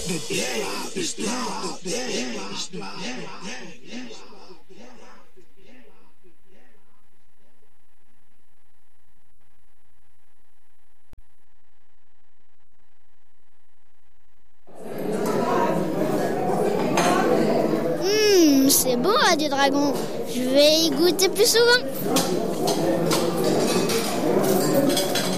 C'est bon, Radio Dragon. Je vais y goûter plus souvent.